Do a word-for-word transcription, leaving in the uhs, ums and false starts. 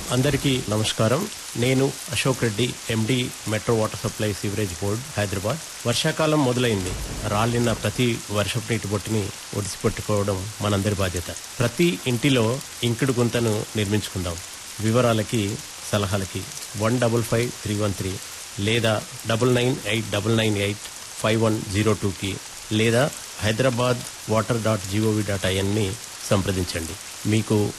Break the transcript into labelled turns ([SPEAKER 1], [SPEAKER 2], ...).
[SPEAKER 1] అందరికీ నమస్కారం. నేను అశోక్ రెడ్డి, ఎండి, metro water supply sewerage board, Hyderabad. వర్షాకాలం మొదలైంది. రాలిన ప్రతి వర్షపు నీటి బొట్టుని ఒడిసిపెట్టుకోవడం మనందరి బాధ్యత. ప్రతి ఇంటిలో ఇంకుడు గుంతను నిర్మించుకుందాం. వివరాలకి, సలహాలకి one double five three one three లేదా double nine eight double nine eight five one zero టూకి లేదా Hyderabad water dot GOV dot ఐఎన్ని సంప్రదించండి. మీకు